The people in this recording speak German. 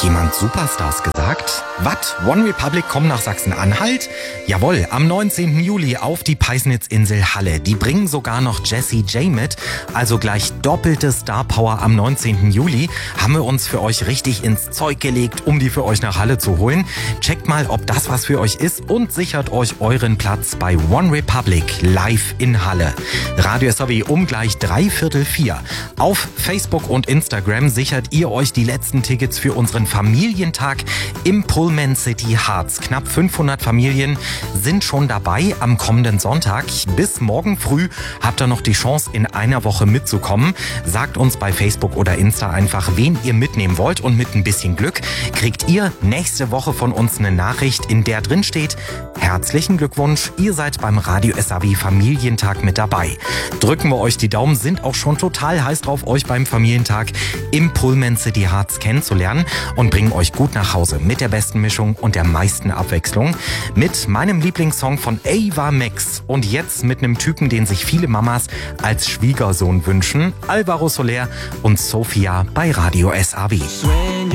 Hat jemand Superstars gesagt? Was? One Republic kommen nach Sachsen-Anhalt? Jawohl, am 19. Juli auf die Peisnitzinsel Halle. Die bringen sogar noch Jessie J mit. Also gleich doppelte Star Power am 19. Juli. Haben wir uns für euch richtig ins Zeug gelegt, um die für euch nach Halle zu holen. Checkt mal, ob das was für euch ist und sichert euch euren Platz bei One Republic live in Halle. Radio SAW um gleich 3:45. Auf Facebook und Instagram sichert ihr euch die letzten Tickets für unseren Familientag im Pullman City Harz. Knapp 500 Familien sind schon dabei am kommenden Sonntag. Bis morgen früh habt ihr noch die Chance, in einer Woche mitzukommen. Sagt uns bei Facebook oder Insta einfach, wen ihr mitnehmen wollt, und mit ein bisschen Glück kriegt ihr nächste Woche von uns eine Nachricht, in der drin steht: Herzlichen Glückwunsch, ihr seid beim Radio SAW Familientag mit dabei. Drücken wir euch die Daumen, sind auch schon total heiß drauf, euch beim Familientag im Pullman City Harz kennenzulernen und bringen euch gut nach Hause mit der besten Mischung und der meisten Abwechslung. Mit meinem Lieblingssong von Ava Max und jetzt mit einem Typen, den sich viele Mamas als Schwiegersohn wünschen, Alvaro Soler und Sophia bei Radio SAW.